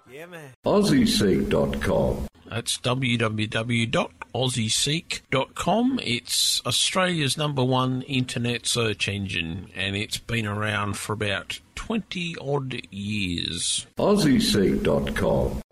Yeah, man. AussieSeek.com. That's www.aussieseek.com. It's Australia's #1 internet search engine, and it's been around for about 20-odd years. AussieSeek.com.